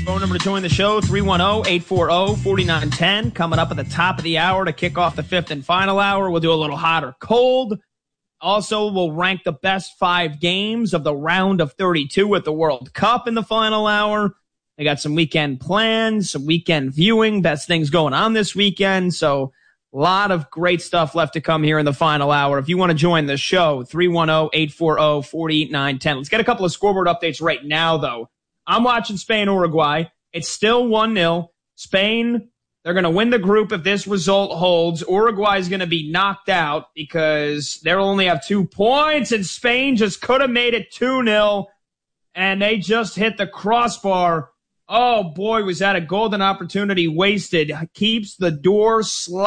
Phone number to join the show, 310-840-4910. Coming up at the top of the hour to kick off the fifth and final hour. We'll do a little hot or cold. Also, we'll rank the best 5 games of the round of 32 at the World Cup in the final hour. I got some weekend plans, some weekend viewing, best things going on this weekend. So a lot of great stuff left to come here in the final hour. If you want to join the show, 310-840-4910. Let's get a couple of scoreboard updates right now, though. I'm watching Spain-Uruguay. It's still 1-0. Spain, they're going to win the group if this result holds. Uruguay is going to be knocked out because they'll only have 2 points, and Spain just could have made it 2-0, and they just hit the crossbar. Oh, boy, was that a golden opportunity wasted. Keeps the door